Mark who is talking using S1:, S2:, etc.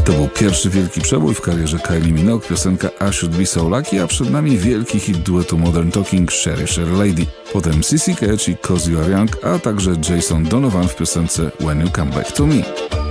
S1: To był pierwszy wielki przebój w karierze Kylie Minogue, piosenka I Should Be So Lucky, a przed nami wielki hit duetu Modern Talking Sherry Sher Lady. Potem Sissy Catch i 'Cause You Are Young, a także Jason Donovan w piosence When You Come Back To Me.